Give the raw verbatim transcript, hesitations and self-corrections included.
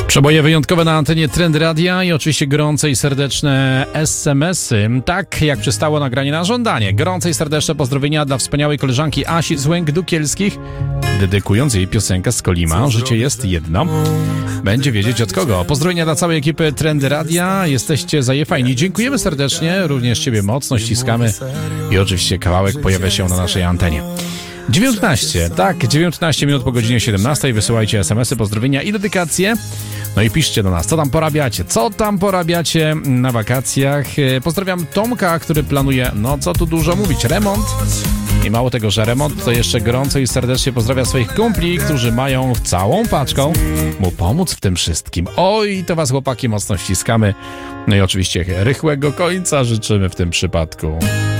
Przeboje wyjątkowe na antenie Trend Radia i oczywiście gorące i serdeczne es em esy. Tak jak przystało nagranie na żądanie. Gorące i serdeczne pozdrowienia dla wspaniałej koleżanki Asi z Łęk-Dukielskich, dedykując jej piosenkę z Kolima Życie jest jedno. Będzie wiedzieć od kogo. Pozdrowienia dla całej ekipy Trend Radia. Jesteście zajefajni. Dziękujemy serdecznie. Również Ciebie mocno ściskamy. I oczywiście kawałek pojawia się na naszej antenie. dziewiętnaście, tak, dziewiętnaście minut po godzinie siedemnastej. Wysyłajcie es em esy, pozdrowienia i dedykacje. No i piszcie do nas, co tam porabiacie, co tam porabiacie na wakacjach. Pozdrawiam Tomka, który planuje, no co tu dużo mówić, remont. I mało tego, że remont, to jeszcze gorąco i serdecznie pozdrawia swoich kumpli, którzy mają całą paczką mu pomóc w tym wszystkim. Oj, to was chłopaki mocno ściskamy. No i oczywiście rychłego końca życzymy w tym przypadku.